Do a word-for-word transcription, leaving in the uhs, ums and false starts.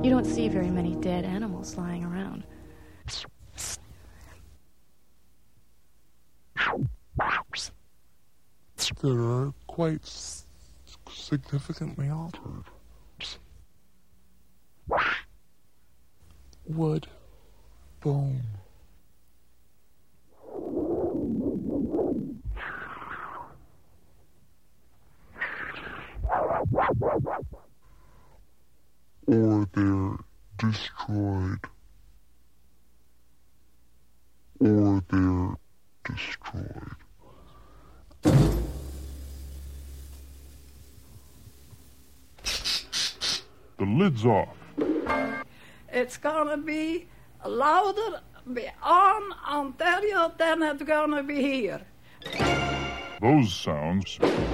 You don't see very many dead animals lying around. They're quite s- significantly altered. Wood, bone. Or they're destroyed. Or they're destroyed. The lid's off. It's gonna be louder beyond Ontario than it's gonna be here. Those sounds